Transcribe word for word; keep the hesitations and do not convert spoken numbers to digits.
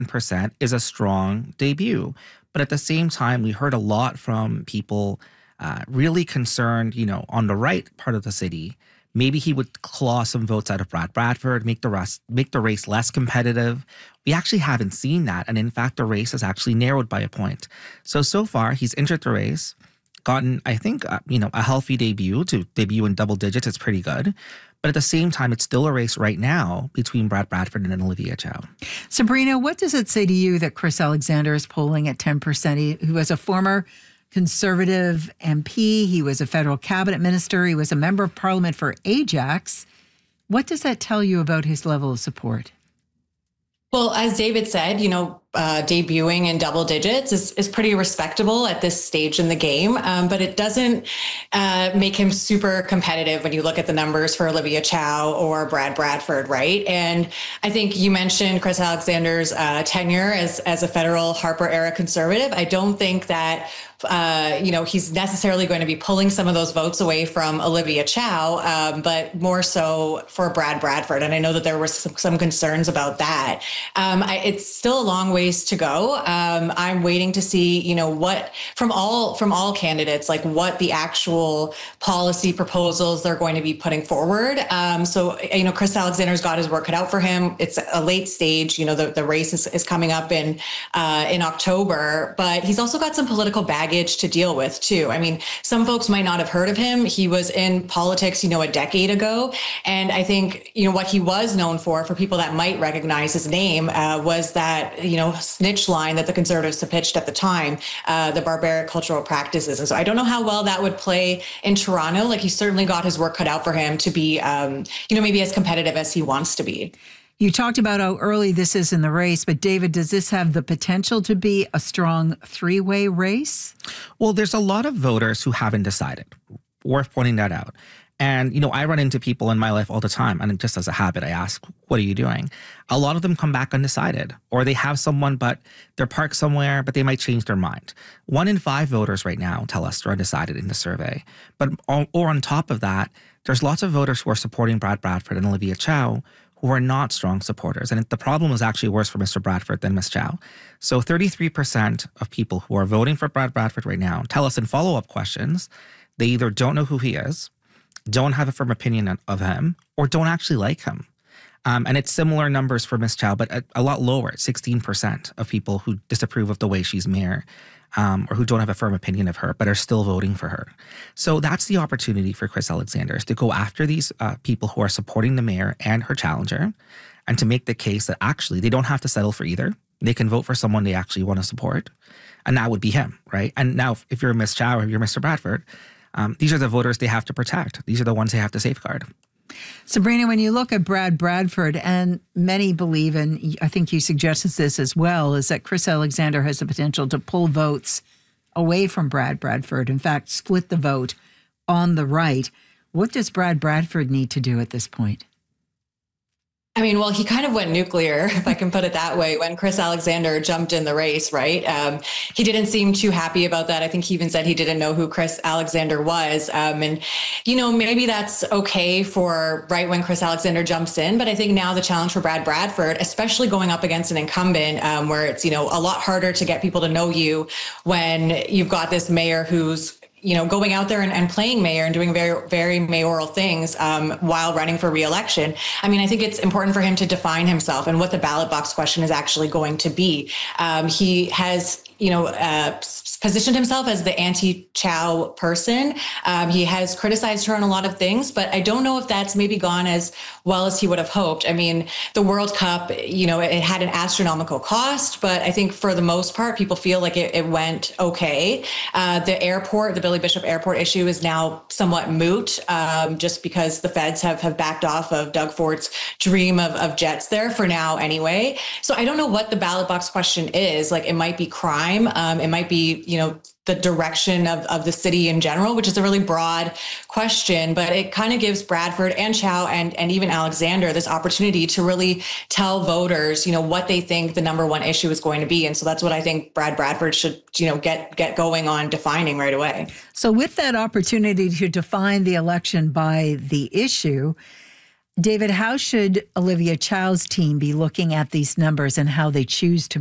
percent is a strong debut. But at the same time, we heard a lot from people uh, really concerned, you know, on the right part of the city. Maybe he would claw some votes out of Brad Bradford, make the rest, make the race less competitive. We actually haven't seen that. And in fact, the race has actually narrowed by a point. So, so far, he's entered the race, gotten, I think, uh, you know, a healthy debut. To debut in double digits is pretty good. But at the same time, it's still a race right now between Brad Bradford and Olivia Chow. Sabrina, what does it say to you that Chris Alexander is polling at ten percent? He, who was a former Conservative M P. He was a federal cabinet minister. He was a member of parliament for Ajax. What does that tell you about his level of support? Well, as David said, you know, uh, debuting in double digits is, is pretty respectable at this stage in the game, um, but it doesn't uh, make him super competitive when you look at the numbers for Olivia Chow or Brad Bradford, right? And I think you mentioned Chris Alexander's uh, tenure as, as a federal Harper-era conservative. I don't think that Uh, you know, he's necessarily going to be pulling some of those votes away from Olivia Chow, um, but more so for Brad Bradford. And I know that there were some, some concerns about that. Um, I, it's still a long ways to go. Um, I'm waiting to see, you know, what from all from all candidates, like what the actual policy proposals they're going to be putting forward. Um, so, you know, Chris Alexander's got his work cut out for him. It's a late stage. You know, the, the race is, is coming up in uh, in October, but he's also got some political baggage to deal with too. I mean, some folks might not have heard of him. He was in politics, you know, a decade ago. And I think, you know, what he was known for, for people that might recognize his name, uh, was that, you know, snitch line that the Conservatives had pitched at the time, uh, the barbaric cultural practices. And so I don't know how well that would play in Toronto. Like, he certainly got his work cut out for him to be, um, you know, maybe as competitive as he wants to be. You talked about how early this is in the race, but David, does this have the potential to be a strong three-way race? Well, there's a lot of voters who haven't decided. Worth pointing that out. And, you know, I run into people in my life all the time, and just as a habit, I ask, what are you doing? A lot of them come back undecided, or they have someone, but they're parked somewhere, but they might change their mind. One in five voters right now tell us they're undecided in the survey. But, or on top of that, there's lots of voters who are supporting Brad Bradford and Olivia Chow who are not strong supporters. And the problem is actually worse for Mister Bradford than Miz Chow. So thirty-three percent of people who are voting for Brad Bradford right now tell us in follow-up questions they either don't know who he is, don't have a firm opinion of him, or don't actually like him. Um, and it's similar numbers for Miz Chow, but a, a lot lower, sixteen percent of people who disapprove of the way she's mayor, um, or who don't have a firm opinion of her, but are still voting for her. So that's the opportunity for Chris Alexander, is to go after these uh, people who are supporting the mayor and her challenger, and to make the case that actually they don't have to settle for either. They can vote for someone they actually want to support. And that would be him, right? And now if you're Miz Chow or you're Mister Bradford, um, these are the voters they have to protect. These are the ones they have to safeguard. Sabrina, when you look at Brad Bradford, and many believe, and I think you suggested this as well, is that Chris Alexander has the potential to pull votes away from Brad Bradford, in fact, split the vote on the right. What does Brad Bradford need to do at this point? I mean, well, he kind of went nuclear, if I can put it that way, when Chris Alexander jumped in the race, right? Um, he didn't seem too happy about that. I think he even said he didn't know who Chris Alexander was. Um, and, you know, maybe that's okay for right when Chris Alexander jumps in. But I think now the challenge for Brad Bradford, especially going up against an incumbent, um, where it's, you know, a lot harder to get people to know you when you've got this mayor who's, you know, going out there and, and playing mayor and doing very, very mayoral things um, while running for re-election. I mean, I think it's important for him to define himself and what the ballot box question is actually going to be. Um, he has, you know, uh, positioned himself as the anti-Chow person. Um, he has criticized her on a lot of things, but I don't know if that's maybe gone as well as he would have hoped. I mean, the World Cup, you know, it had an astronomical cost, but I think for the most part, people feel like it, it went okay. Uh, the airport, the Billy Bishop Airport issue is now somewhat moot, um, just because the feds have, have backed off of Doug Ford's dream of, of jets there for now anyway. So I don't know what the ballot box question is. Like, it might be crime. Um, it might be, you know, the direction of, of the city in general, which is a really broad question, but it kind of gives Bradford and Chow and, and even Alexander this opportunity to really tell voters, you know, what they think the number one issue is going to be. And so that's what I think Brad Bradford should, you know, get, get going on defining right away. So with that opportunity to define the election by the issue, David, how should Olivia Chow's team be looking at these numbers and how they choose to